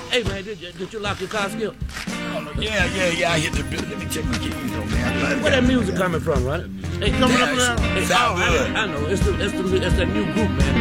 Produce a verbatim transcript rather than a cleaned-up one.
Hey, man, did you, did you lock your car skill? Yeah, yeah, yeah. I hit the bill. Let me check my keys on, man. Where that music coming from, right? Hey, coming Yeah, up there. it's- Hey, sound oh, I, good. I know. It's the, it's the, it's that new group, man.